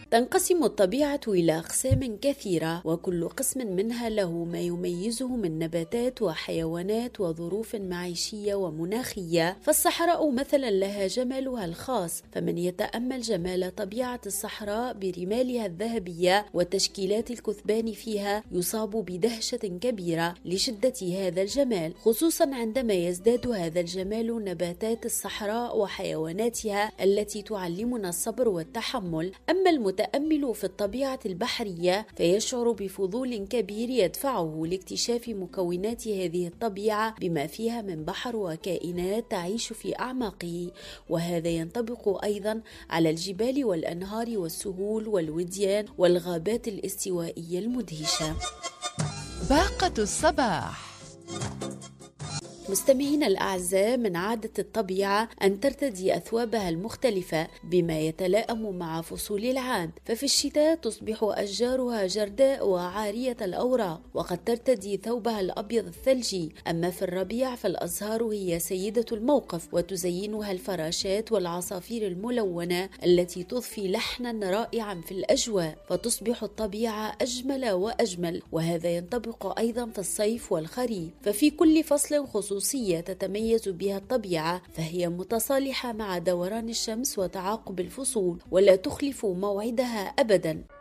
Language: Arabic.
تنقسم الطبيعة إلى أقسام كثيرة، وكل قسم منها له ما يميزه من نباتات وحيوانات وظروف معيشية ومناخية. فالصحراء مثلا لها جمالها الخاص، فمن يتأمل جمال طبيعة الصحراء برمالها الذهبية وتشكيلات الكثبان فيها يصاب بدهشة كبيرة لشدة هذا الجمال، خصوصا عندما يزداد هذا الجمال نباتات الصحراء وحيواناتها التي تعلمنا الصبر والتحمل. أما المتأمل في الطبيعة البحرية فيشعر بفضول كبير يدفعه لاكتشاف مكونات هذه الطبيعة بما فيها من بحر وكائنات تعيش في أعماقه، وهذا ينطبق أيضا على الجبال والأنهار والسهول والوديان والغابات الاستوائية المدهشة. باقة الصباح. مستمعينا الأعزاء، من عادة الطبيعة أن ترتدي أثوابها المختلفة بما يتلائم مع فصول العام، ففي الشتاء تصبح أشجارها جرداء وعارية الأوراق وقد ترتدي ثوبها الأبيض الثلجي. أما في الربيع فالأزهار هي سيدة الموقف وتزينها الفراشات والعصافير الملونة التي تضفي لحنا رائعا في الأجواء، فتصبح الطبيعة أجمل وأجمل. وهذا ينطبق أيضا في الصيف والخريف، ففي كل فصل خصوصية تتميز بها الطبيعة، فهي متصالحة مع دوران الشمس وتعاقب الفصول ولا تخلف موعدها أبدا.